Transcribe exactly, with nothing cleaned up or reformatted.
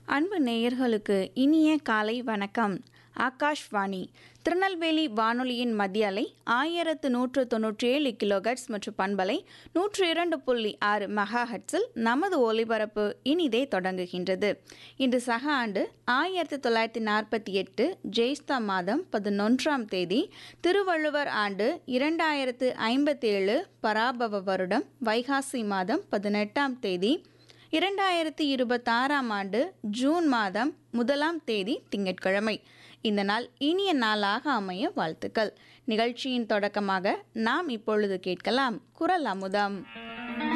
அன்பு நேயர்களுக்கு இனிய காலை வணக்கம். ஆகாஷ்வாணி திருநெல்வேலி வானொலியின் மத்திய அலை ஆயிரத்து நூற்று தொன்னூற்றி ஏழு கிலோஹெர்ட்ஸ் மற்றும் பண்பலை நூற்று இரண்டு புள்ளி ஆறு மெகா ஹெர்ட்ஸில் நமது ஒலிபரப்பு இனிதே தொடங்குகின்றது. இன்று சக ஆண்டு ஆயிரத்தி தொள்ளாயிரத்தி நாற்பத்தி எட்டு ஜெய்ஸ்தா மாதம் பதினொன்றாம் தேதி, திருவள்ளுவர் ஆண்டு இரண்டாயிரத்து ஐம்பத்தி ஏழு பராபவ வருடம் வைகாசி மாதம் பதினெட்டாம் தேதி, இரண்டாயிரத்தி இருபத்தாறாம் ஆண்டு ஜூன் மாதம் முதலாம் தேதி திங்கட்கிழமை. இந்த நாள் இனிய நாளாக அமைய வாழ்த்துக்கள். நிகழ்ச்சியின் தொடக்கமாக நாம் இப்பொழுது கேட்கலாம் குரல் அமுதம்.